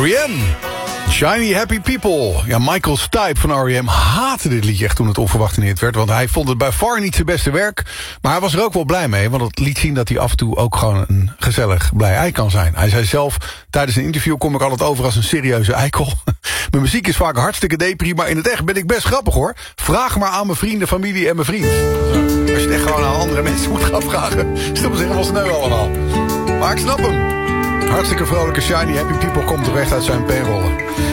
R.E.M. Shiny Happy People. Ja, Michael Stipe van R.E.M. haatte dit liedje echt toen het onverwacht in hit werd. Want hij vond het bij far niet zijn beste werk. Maar hij was er ook wel blij mee. Want het liet zien dat hij af en toe ook gewoon een gezellig blij ei kan zijn. Hij zei zelf, tijdens een interview kom ik altijd over als een serieuze eikel. Mijn muziek is vaak hartstikke depri, maar in het echt ben ik best grappig hoor. Vraag maar aan mijn vrienden, familie en mijn vriend. Als je het echt gewoon aan andere mensen moet gaan vragen, stel me zeggen wel sneu allemaal. Maar ik snap hem. Hartstikke vrolijke Shiny Happy People komt terecht uit zijn penrollen.